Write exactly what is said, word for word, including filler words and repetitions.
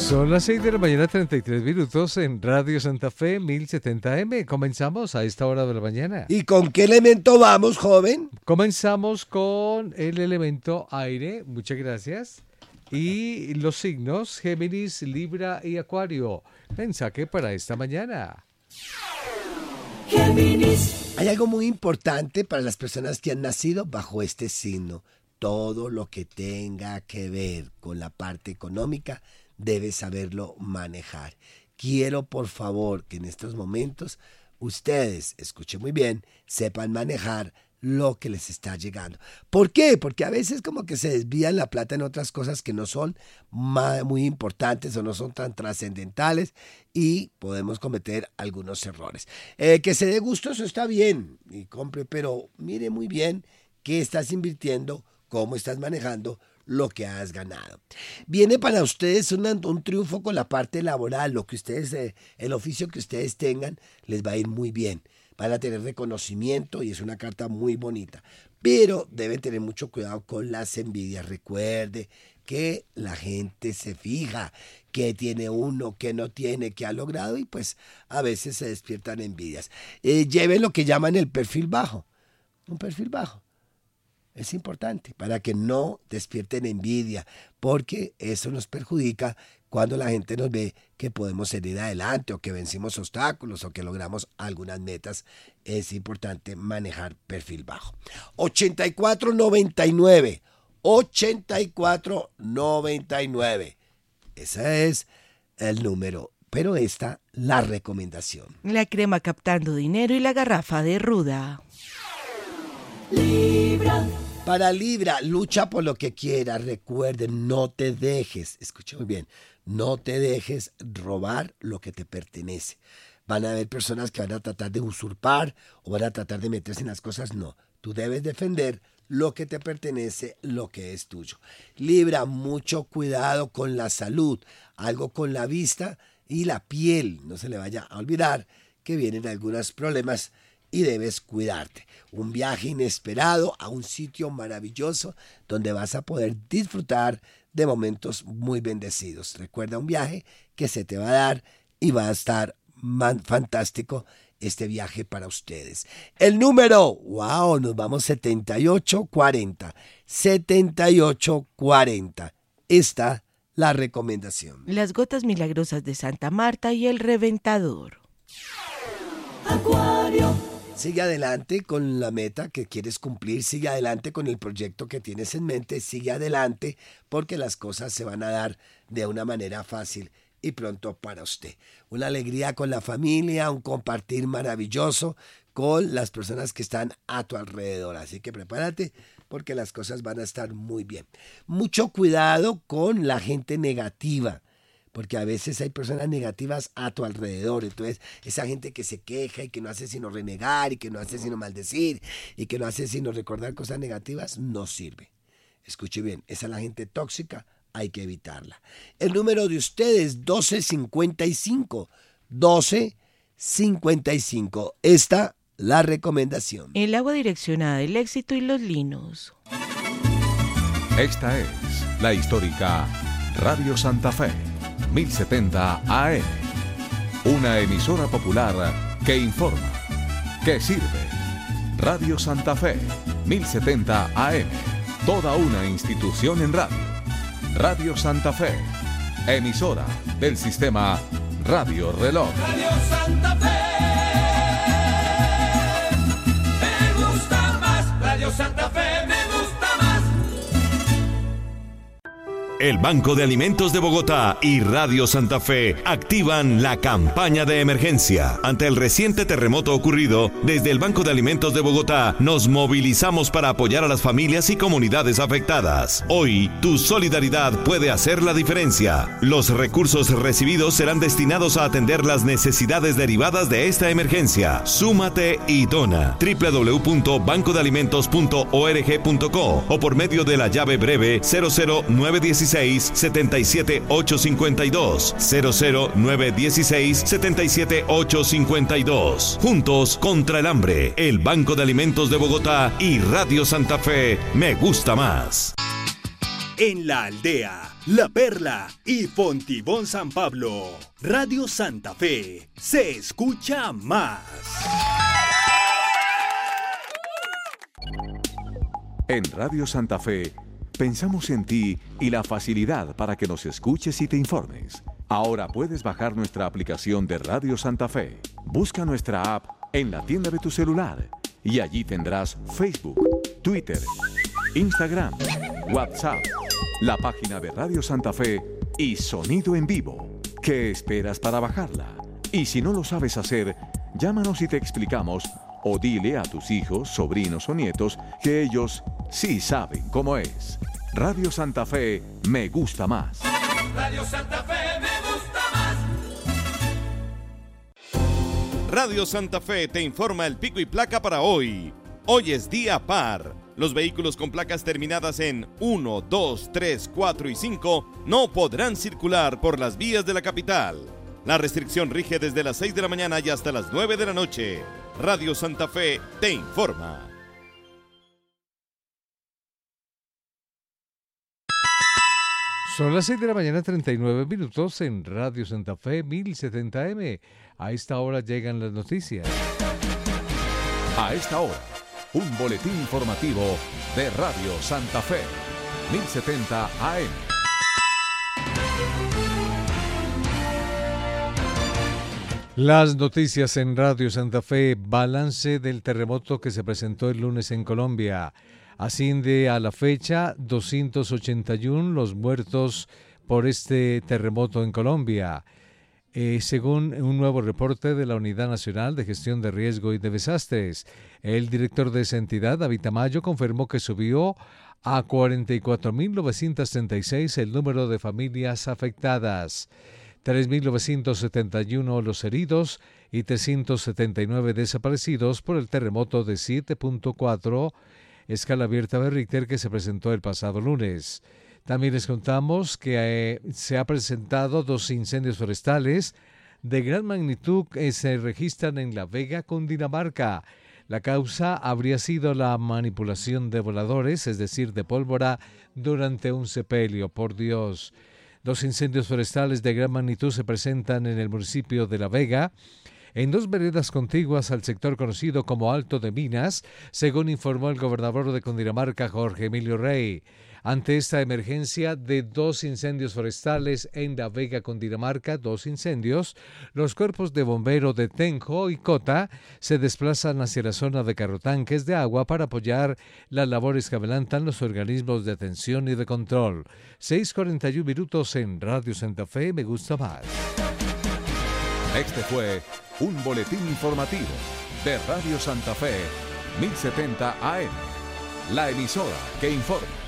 Son las seis de la mañana, treinta y tres minutos en Radio Santa Fe mil setenta eme. Comenzamos a esta hora de la mañana. ¿Y con qué elemento vamos, joven? Comenzamos con el elemento aire, muchas gracias. Y los signos Géminis, Libra y Acuario. Mensaje para esta mañana. Géminis. Hay algo muy importante para las personas que han nacido bajo este signo. Todo lo que tenga que ver con la parte económica debes saberlo manejar. Quiero, por favor, que en estos momentos ustedes, escuchen muy bien, sepan manejar lo que les está llegando. ¿Por qué? Porque a veces como que se desvían la plata en otras cosas que no son muy importantes o no son tan trascendentales y podemos cometer algunos errores. Eh, que se dé gusto, eso está bien y compre, pero mire muy bien qué estás invirtiendo, cómo estás manejando lo que has ganado. Viene para ustedes una, un triunfo con la parte laboral, lo que ustedes, eh, el oficio que ustedes tengan les va a ir muy bien. Van a tener reconocimiento y es una carta muy bonita. Pero deben tener mucho cuidado con las envidias. Recuerde que la gente se fija qué tiene uno, qué no tiene, qué ha logrado y pues a veces se despiertan envidias. Eh, lleven lo que llaman el perfil bajo. Un perfil bajo. Es importante para que no despierten envidia, porque eso nos perjudica cuando la gente nos ve que podemos salir adelante o que vencimos obstáculos o que logramos algunas metas. Es importante manejar perfil bajo. ochenta y cuatro noventa y nueve. ochenta y cuatro noventa y nueve. Ese es el número, pero esta la recomendación. La crema captando dinero y la garrafa de ruda. Libra. Para Libra, lucha por lo que quieras. Recuerden, no te dejes, escucha muy bien, no te dejes robar lo que te pertenece. Van a haber personas que van a tratar de usurpar o van a tratar de meterse en las cosas. No, tú debes defender lo que te pertenece, lo que es tuyo. Libra, mucho cuidado con la salud, algo con la vista y la piel. No se le vaya a olvidar que vienen algunos problemas y debes cuidarte. Un viaje inesperado a un sitio maravilloso donde vas a poder disfrutar de momentos muy bendecidos. Recuerda, un viaje que se te va a dar y va a estar man- fantástico este viaje para ustedes. El número, wow, nos vamos setenta y ocho cuarenta. setenta y ocho cuarenta. Esta la recomendación. Las gotas milagrosas de Santa Marta y el reventador. Acuario. Sigue adelante con la meta que quieres cumplir, sigue adelante con el proyecto que tienes en mente, sigue adelante porque las cosas se van a dar de una manera fácil y pronto para usted. Una alegría con la familia, un compartir maravilloso con las personas que están a tu alrededor. Así que prepárate porque las cosas van a estar muy bien. Mucho cuidado con la gente negativa, porque a veces hay personas negativas a tu alrededor. Entonces, esa gente que se queja y que no hace sino renegar y que no hace sino maldecir y que no hace sino recordar cosas negativas, no sirve. Escuche bien, esa es la gente tóxica, hay que evitarla. El número de ustedes, doce cincuenta y cinco. doce cincuenta y cinco. Esta, la recomendación. El agua direccionada del éxito y los linos. Esta es la histórica Radio Santa Fe mil setenta A M, una emisora popular que informa, que sirve. Radio Santa Fe mil setenta A M, toda una institución en radio. Radio Santa Fe, emisora del sistema Radio Reloj. Radio Santa Fe, me gusta más. Radio Santa Fe, me gusta más. El Banco de Alimentos de Bogotá y Radio Santa Fe activan la campaña de emergencia. Ante el reciente terremoto ocurrido, desde el Banco de Alimentos de Bogotá nos movilizamos para apoyar a las familias y comunidades afectadas. Hoy, tu solidaridad puede hacer la diferencia. Los recursos recibidos serán destinados a atender las necesidades derivadas de esta emergencia. Súmate y dona. doble u doble u doble u punto banco de alimentos punto org punto co o por medio de la llave breve cero cero nueve uno seis siete siete ocho cinco dos, cero cero nueve uno seis siete siete ocho cinco dos. Juntos contra el hambre, el Banco de Alimentos de Bogotá y Radio Santa Fe, me gusta más. En la aldea, La Perla y Fontibón San Pablo. Radio Santa Fe se escucha más. En Radio Santa Fe, pensamos en ti y la facilidad para que nos escuches y te informes. Ahora puedes bajar nuestra aplicación de Radio Santa Fe. Busca nuestra app en la tienda de tu celular y allí tendrás Facebook, Twitter, Instagram, WhatsApp, la página de Radio Santa Fe y sonido en vivo. ¿Qué esperas para bajarla? Y si no lo sabes hacer, llámanos y te explicamos, o dile a tus hijos, sobrinos o nietos que ellos sí saben cómo es. Radio Santa Fe me gusta más. Radio Santa Fe me gusta más. Radio Santa Fe te informa el pico y placa para hoy. Hoy es día par. Los vehículos con placas terminadas en uno, dos, tres, cuatro y cinco no podrán circular por las vías de la capital. La restricción rige desde las seis de la mañana y hasta las nueve de la noche. Radio Santa Fe te informa. Son las seis de la mañana, treinta y nueve minutos en Radio Santa Fe mil setenta M. A esta hora llegan las noticias. A esta hora, un boletín informativo de Radio Santa Fe mil setenta A M. Las noticias en Radio Santa Fe. Balance del terremoto que se presentó el lunes en Colombia. Asciende a la fecha doscientos ochenta y uno los muertos por este terremoto en Colombia. Eh, según un nuevo reporte de la Unidad Nacional de Gestión de Riesgo y de Desastres, el director de esa entidad, David Tamayo, confirmó que subió a cuarenta y cuatro mil novecientos treinta y seis el número de familias afectadas, tres mil novecientos setenta y uno los heridos y trescientos setenta y nueve desaparecidos por el terremoto de siete punto cuatro escala abierta de Richter que se presentó el pasado lunes. También les contamos que eh, se ha presentado dos incendios forestales de gran magnitud que se registran en La Vega, Cundinamarca. La causa habría sido la manipulación de voladores, es decir, de pólvora, durante un sepelio. Por Dios. Dos incendios forestales de gran magnitud se presentan en el municipio de La Vega, en dos veredas contiguas al sector conocido como Alto de Minas, según informó el gobernador de Cundinamarca, Jorge Emilio Rey. Ante esta emergencia de dos incendios forestales en La Vega, Cundinamarca, dos incendios, los cuerpos de bombero de Tenjo y Cota se desplazan hacia la zona de carrotanques de agua para apoyar las labores que adelantan los organismos de atención y de control. seis cuarenta y uno minutos en Radio Santa Fe, me gusta más. Este fue un boletín informativo de Radio Santa Fe mil setenta A M, la emisora que informa.